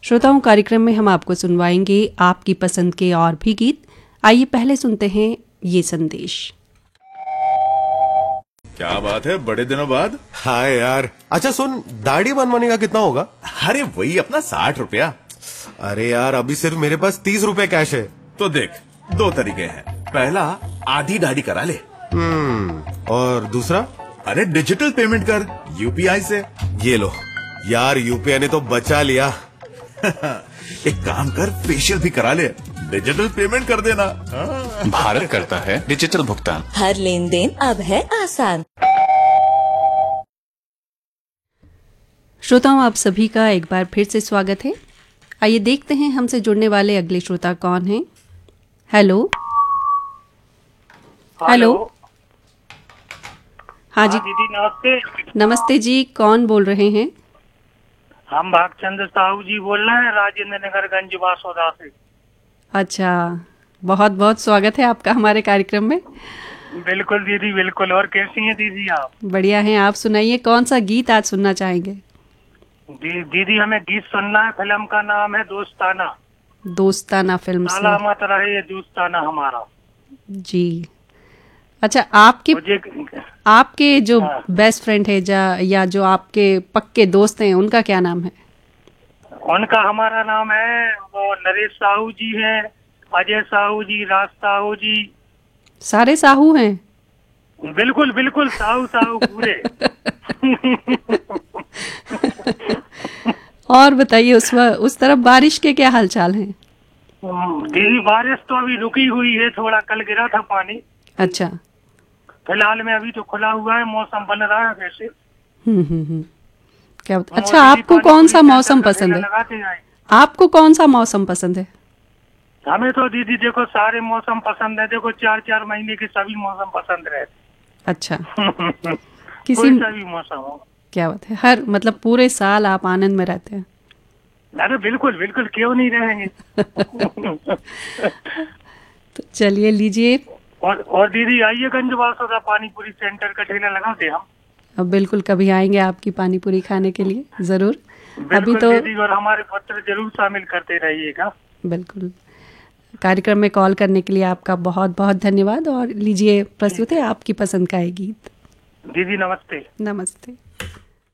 श्रोताओं, कार्यक्रम में हम आपको सुनवाएंगे आपकी पसंद के और भी गीत। आइए पहले सुनते हैं ये संदेश। क्या बात है, बड़े दिनों बाद। हाय यार। अच्छा सुन, दाढ़ी बनवाने का कितना होगा? अरे वही अपना 60 रुपया। अरे यार, अभी सिर्फ मेरे पास 30 रुपए कैश है। तो देख, दो तरीके हैं। पहला, आधी दाढ़ी करा ले। और दूसरा? अरे डिजिटल पेमेंट कर यूपीआई से। ये लो यार, यूपीआई ने तो बचा लिया। एक काम कर, फेशियल भी करा ले, डिजिटल पेमेंट कर देना। भारत करता है डिजिटल भुगतान। हर लेन देन अब है आसान। श्रोताओं, आप सभी का एक बार फिर से स्वागत है। आइए देखते हैं हमसे जुड़ने वाले अगले श्रोता कौन हैं। Hello hello. हाँ जी दीदी, नमस्ते। नमस्ते जी, कौन बोल रहे हैं? हम भागचंद्र साहू जी बोल रहे हैं, राजेंद्र नगर गंज बासोदा से। अच्छा, बहुत बहुत स्वागत है आपका हमारे कार्यक्रम में। बिल्कुल दीदी, बिल्कुल। और कैसी हैं दीदी आप? बढ़िया हैं, आप सुनाइए, कौन सा गीत आज सुनना चाहेंगे? दीदी, हमें गीत सुनना है। फिल्म का नाम है दोस्ताना। दोस्ताना फिल्म से। सलामत रहे ये दोस्ताना हमारा। जी। अच्छा, आपके जो बेस्ट फ्रेंड है या जो आपके पक्के दोस्त हैं, उनका क्या नाम है? उनका हमारा नाम है, वो नरेश साहू जी है, अजय साहू जी, राज साहू जी। सारे साहू हैं? बिल्कुल बिल्कुल, साहू साहू पूरे। और बताइए, उस तरफ बारिश के क्या हालचाल हैं? दीदी, बारिश तो अभी रुकी हुई है, थोड़ा कल गिरा था पानी। अच्छा। फिलहाल में अभी तो खुला हुआ है, मौसम बन रहा है वैसे। क्या अच्छा, आपको कौन सा मौसम पसंद है? आपको कौन सा मौसम पसंद है? हमें तो दीदी देखो सारे मौसम पसंद है। देखो 4-4 महीने के सभी मौसम पसंद रहे। अच्छा। कोई सा भी मौसम हो। क्या बात है, हर मतलब पूरे साल आप आनंद में रहते हैं? अरे बिल्कुल बिल्कुल, क्यों नहीं रहेंगे। तो चलिए, लीजिए। और दीदी आइए, गंज बासोदा पानी पूरी सेंटर का ठेला लगाते हम। अब बिल्कुल, कभी आएंगे आपकी पानी पूरी खाने के लिए, जरूर। अभी तो दीदी, और हमारे पत्र जरूर शामिल करते रहिएगा। बिल्कुल। कार्यक्रम में कॉल करने के लिए आपका बहुत बहुत धन्यवाद। और लीजिए, प्रस्तुत है आपकी पसंद का एक गीत। दीदी नमस्ते। नमस्ते।